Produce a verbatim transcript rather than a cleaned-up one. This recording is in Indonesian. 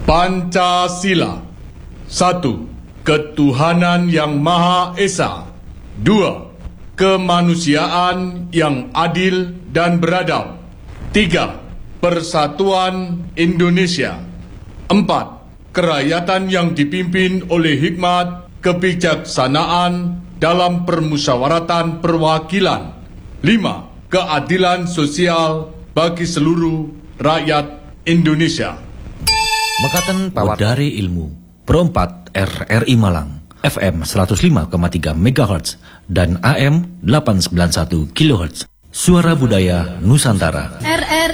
Pancasila. Satu, ketuhanan yang Maha Esa. Dua, kemanusiaan yang adil dan beradab. Tiga, persatuan Indonesia. Empat, kerakyatan yang dipimpin oleh hikmat kebijaksanaan dalam permusyawaratan perwakilan. Lima, keadilan sosial bagi seluruh rakyat Indonesia. Mekaten Wadari Ilmu Perempat R R I Malang F M seratus lima koma tiga megahertz dan A M delapan ratus sembilan puluh satu kilohertz. Suara Budaya Nusantara. R R